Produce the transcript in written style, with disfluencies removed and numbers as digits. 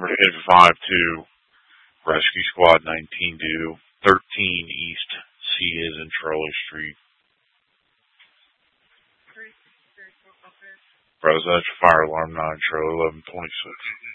over to hit 5-2. Rescue Squad 19 due. 13 East C is in Trolley Street. Residential fire alarm 9 Trolley 1126.